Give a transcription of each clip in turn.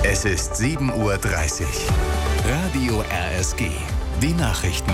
Es ist 7:30 Uhr. Radio RSG. Die Nachrichten.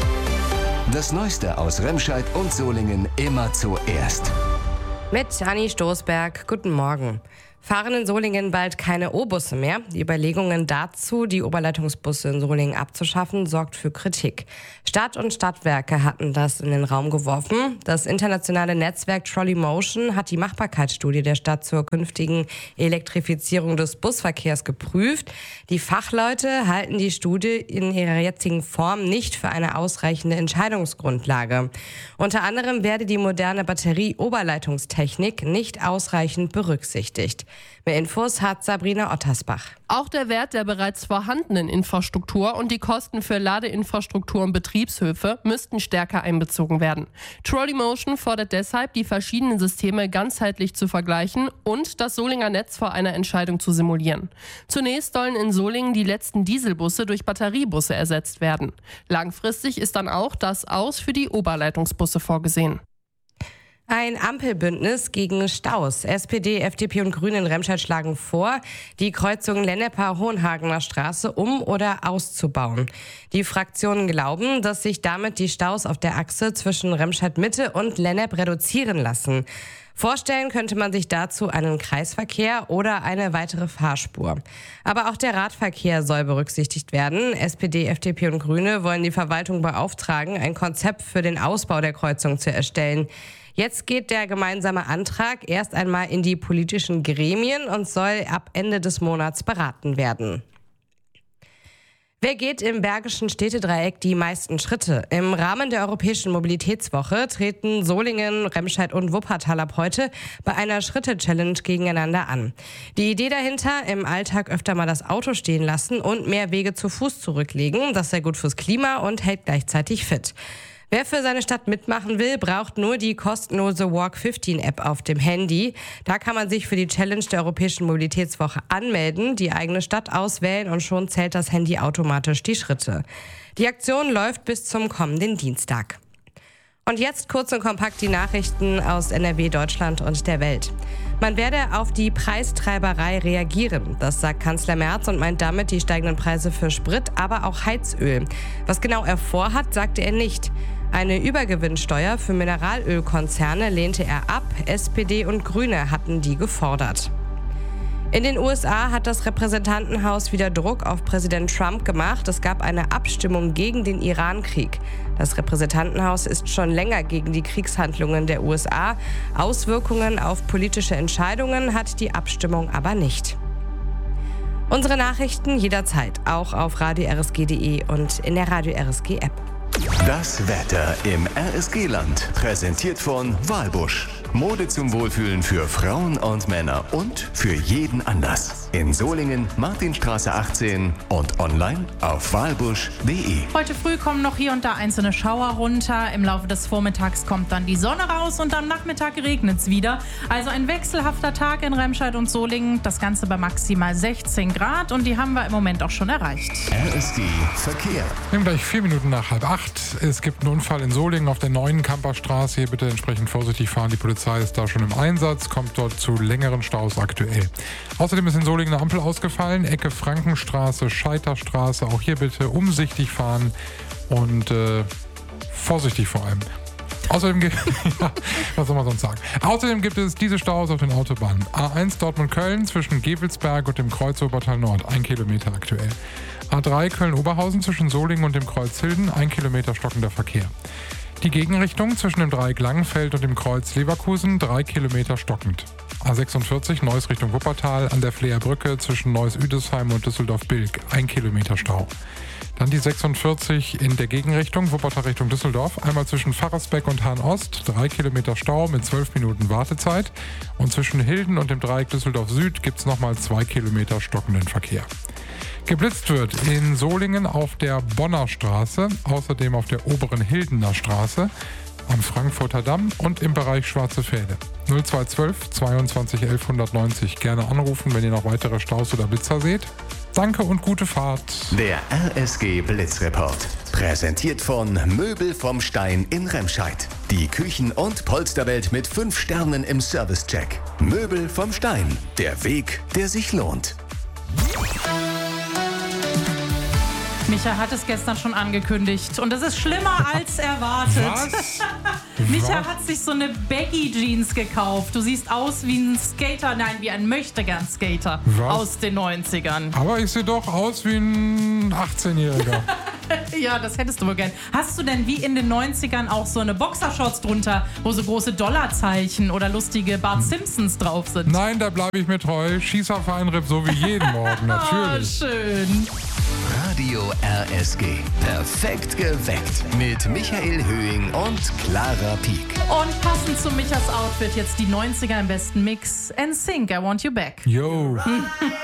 Das Neueste aus Remscheid und Solingen immer zuerst. Mit Anni Stoßberg, guten Morgen. Fahren in Solingen bald keine O-Busse mehr? Die Überlegungen dazu, die Oberleitungsbusse in Solingen abzuschaffen, sorgt für Kritik. Stadt und Stadtwerke hatten das in den Raum geworfen. Das internationale Netzwerk Trolley Motion hat die Machbarkeitsstudie der Stadt zur künftigen Elektrifizierung des Busverkehrs geprüft. Die Fachleute halten die Studie in ihrer jetzigen Form nicht für eine ausreichende Entscheidungsgrundlage. Unter anderem werde die moderne Batterie-Oberleitungstechnik nicht ausreichend berücksichtigt. Mehr Infos hat Sabrina Ottersbach. Auch der Wert der bereits vorhandenen Infrastruktur und die Kosten für Ladeinfrastruktur und Betriebshöfe müssten stärker einbezogen werden. Trolley Motion fordert deshalb, die verschiedenen Systeme ganzheitlich zu vergleichen und das Solinger Netz vor einer Entscheidung zu simulieren. Zunächst sollen in Solingen die letzten Dieselbusse durch Batteriebusse ersetzt werden. Langfristig ist dann auch das Aus für die Oberleitungsbusse vorgesehen. Ein Ampelbündnis gegen Staus. SPD, FDP und Grüne in Remscheid schlagen vor, die Kreuzung Lenneper-Hohenhagener Straße um- oder auszubauen. Die Fraktionen glauben, dass sich damit die Staus auf der Achse zwischen Remscheid-Mitte und Lennep reduzieren lassen. Vorstellen könnte man sich dazu einen Kreisverkehr oder eine weitere Fahrspur. Aber auch der Radverkehr soll berücksichtigt werden. SPD, FDP und Grüne wollen die Verwaltung beauftragen, ein Konzept für den Ausbau der Kreuzung zu erstellen. Jetzt geht der gemeinsame Antrag erst einmal in die politischen Gremien und soll ab Ende des Monats beraten werden. Wer geht im Bergischen Städtedreieck die meisten Schritte? Im Rahmen der Europäischen Mobilitätswoche treten Solingen, Remscheid und Wuppertal ab heute bei einer Schritte-Challenge gegeneinander an. Die Idee dahinter, im Alltag öfter mal das Auto stehen lassen und mehr Wege zu Fuß zurücklegen, das sei gut fürs Klima und hält gleichzeitig fit. Wer für seine Stadt mitmachen will, braucht nur die kostenlose Walk 15 App auf dem Handy. Da kann man sich für die Challenge der Europäischen Mobilitätswoche anmelden, die eigene Stadt auswählen und schon zählt das Handy automatisch die Schritte. Die Aktion läuft bis zum kommenden Dienstag. Und jetzt kurz und kompakt die Nachrichten aus NRW, Deutschland und der Welt. Man werde auf die Preistreiberei reagieren, das sagt Kanzler Merz und meint damit die steigenden Preise für Sprit, aber auch Heizöl. Was genau er vorhat, sagte er nicht. Eine Übergewinnsteuer für Mineralölkonzerne lehnte er ab. SPD und Grüne hatten die gefordert. In den USA hat das Repräsentantenhaus wieder Druck auf Präsident Trump gemacht. Es gab eine Abstimmung gegen den Irankrieg. Das Repräsentantenhaus ist schon länger gegen die Kriegshandlungen der USA. Auswirkungen auf politische Entscheidungen hat die Abstimmung aber nicht. Unsere Nachrichten jederzeit, auch auf radio-rsg.de und in der Radio RSG App. Das Wetter im RSG-Land. Präsentiert von Walbusch. Mode zum Wohlfühlen für Frauen und Männer und für jeden Anlass. In Solingen, Martinstraße 18 und online auf walbusch.de. Heute früh kommen noch hier und da einzelne Schauer runter. Im Laufe des Vormittags kommt dann die Sonne raus und am Nachmittag regnet es wieder. Also ein wechselhafter Tag in Remscheid und Solingen. Das Ganze bei maximal 16 Grad und die haben wir im Moment auch schon erreicht. RSG Verkehr. Wir haben gleich 4 Minuten nach 7:30. Es gibt einen Unfall in Solingen auf der neuen Kamperstraße. Hier bitte entsprechend vorsichtig fahren. Die Polizei ist da schon im Einsatz, kommt dort zu längeren Staus aktuell. Außerdem ist in Solingen eine Ampel ausgefallen, Ecke Frankenstraße, Scheiterstraße. Auch hier bitte umsichtig fahren und vorsichtig vor allem. Außerdem was soll man sonst sagen? Außerdem gibt es diese Staus auf den Autobahnen. A1 Dortmund-Köln zwischen Gevelsberg und dem Kreuz Wuppertal Nord, 1 Kilometer aktuell. A3 Köln-Oberhausen zwischen Solingen und dem Kreuz Hilden, 1 Kilometer stockender Verkehr. Die Gegenrichtung zwischen dem Dreieck Langenfeld und dem Kreuz Leverkusen, 3 Kilometer stockend. A46 Neuss Richtung Wuppertal an der Fleer Brücke zwischen Neuss-Üdesheim und Düsseldorf-Bilk, 1 Kilometer Stau. Dann die 46 in der Gegenrichtung, Wuppertal Richtung Düsseldorf, einmal zwischen Pfarrersbeck und Hahn-Ost, 3 Kilometer Stau mit 12 Minuten Wartezeit. Und zwischen Hilden und dem Dreieck Düsseldorf Süd gibt es nochmal 2 Kilometer stockenden Verkehr. Geblitzt wird in Solingen auf der Bonner Straße, außerdem auf der oberen Hildener Straße, am Frankfurter Damm und im Bereich Schwarze Pfähle. 0212 22 11 190. Gerne anrufen, wenn ihr noch weitere Staus oder Blitzer seht. Danke und gute Fahrt. Der RSG Blitzreport. Präsentiert von Möbel vom Stein in Remscheid. Die Küchen- und Polsterwelt mit 5 Sternen im Servicecheck. Möbel vom Stein. Der Weg, der sich lohnt. Micha hat es gestern schon angekündigt und es ist schlimmer als erwartet. Was? Micha Was? hat sich so eine Baggy-Jeans gekauft. Du siehst aus wie ein Skater, nein, wie ein Möchtegern-Skater Was? aus den 90ern. Aber ich sehe doch aus wie ein 18-Jähriger. Ja, das hättest du wohl gern. Hast du denn wie in den 90ern auch so eine Boxershorts drunter, wo so große Dollarzeichen oder lustige Bart Simpsons drauf sind? Nein, da bleibe ich mir treu. Schießerfeinripp so wie jeden Morgen, natürlich. Oh, schön. Radio RSG. Perfekt geweckt. Mit Michael Höhing und Clara Pieck. Und passend zu Michas Outfit jetzt die 90er im besten Mix. NSYNC, I Want You Back. Yo.